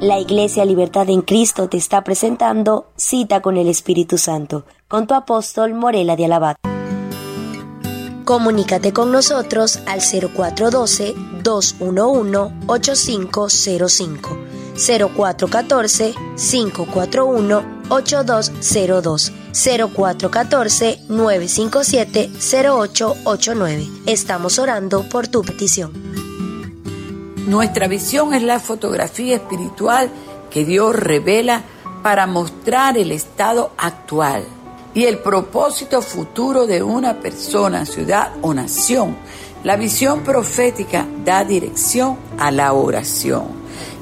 La Iglesia Libertad en Cristo te está presentando Cita con el Espíritu Santo, con tu apóstol Morela de Alabat. Comunícate con nosotros al 0412-211-8505, 0414-541-8202, 0414-957-0889. Estamos orando por tu petición. Nuestra visión es la fotografía espiritual que Dios revela para mostrar el estado actual y el propósito futuro de una persona, ciudad o nación. La visión profética da dirección a la oración.